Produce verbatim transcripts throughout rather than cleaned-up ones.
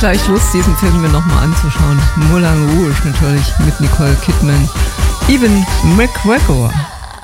gleich Lust, diesen Film mir nochmal anzuschauen. Moulin Rouge natürlich mit Nicole Kidman. Ewan McGregor.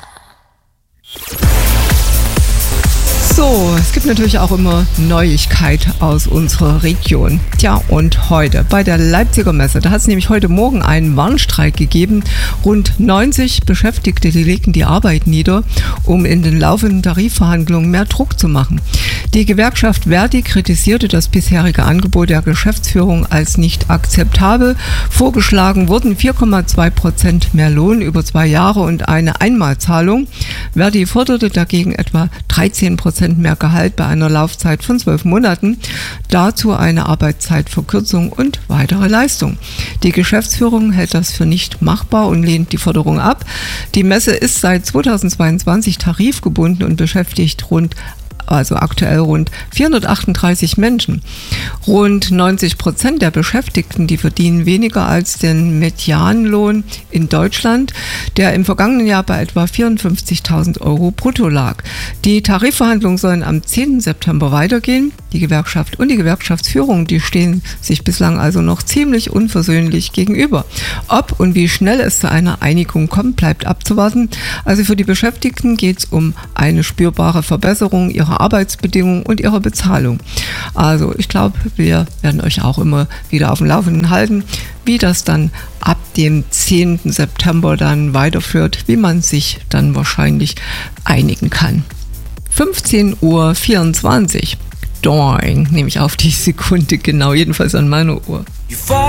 So, es gibt natürlich auch immer Neuigkeit aus unserer Region. Tja, und heute bei der Leipziger Messe, da hat es nämlich heute Morgen einen Warnstreik gegeben. Rund neunzig Beschäftigte, die legten die Arbeit nieder, um in den laufenden Tarifverhandlungen mehr Druck zu machen. Die Gewerkschaft Verdi kritisierte das bisherige Angebot der Geschäftsführung als nicht akzeptabel. Vorgeschlagen wurden vier Komma zwei Prozent mehr Lohn über zwei Jahre und eine Einmalzahlung. Verdi forderte dagegen etwa dreizehn Prozent mehr Gehalt bei einer Laufzeit von zwölf Monaten, dazu eine Arbeitszeitverkürzung und weitere Leistung. Die Geschäftsführung hält das für nicht machbar und lehnt die Forderung ab. Die Messe ist seit zweitausendzweiundzwanzig tarifgebunden und beschäftigt rund also aktuell rund vierhundertachtunddreißig Menschen. Rund neunzig Prozent der Beschäftigten, die verdienen weniger als den Medianlohn in Deutschland, der im vergangenen Jahr bei etwa vierundfünfzigtausend Euro brutto lag. Die Tarifverhandlungen sollen am zehnten September weitergehen. Die Gewerkschaft und die Gewerkschaftsführung, die stehen sich bislang also noch ziemlich unversöhnlich gegenüber. Ob und wie schnell es zu einer Einigung kommt, bleibt abzuwarten. Also für die Beschäftigten geht es um eine spürbare Verbesserung ihrer Arbeitsbedingungen und ihrer Bezahlung. Also ich glaube, wir werden euch auch immer wieder auf dem Laufenden halten, wie das dann ab dem zehnten September dann weiterführt, wie man sich dann wahrscheinlich einigen kann. fünfzehn Uhr vierundzwanzig. Doing, nehme ich auf die Sekunde genau, jedenfalls an meiner Uhr.